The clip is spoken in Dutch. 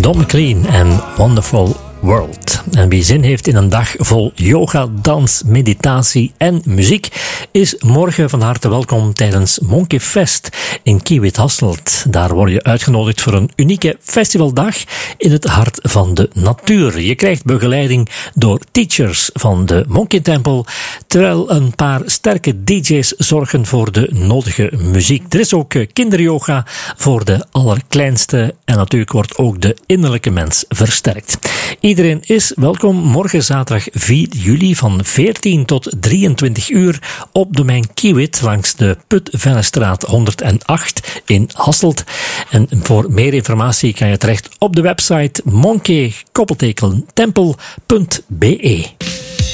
Don McLean en Wonderful World. En wie zin heeft in een dag vol yoga, dans, meditatie en muziek, is morgen van harte welkom tijdens Monkey Fest in Kiewit-Hasselt. Daar word je uitgenodigd voor een unieke festivaldag in het hart van de natuur. Je krijgt begeleiding door teachers van de Monkey Temple, terwijl een paar sterke DJ's zorgen voor de nodige muziek. Er is ook kinderyoga voor de allerkleinste en natuurlijk wordt ook de innerlijke mens versterkt. Iedereen is welkom morgen zaterdag 4 juli van 14 tot 23 uur op domein Kiewit langs de Putvellestraat 108 in Hasselt. En voor meer informatie kan je terecht op de website monkey-tempel.be.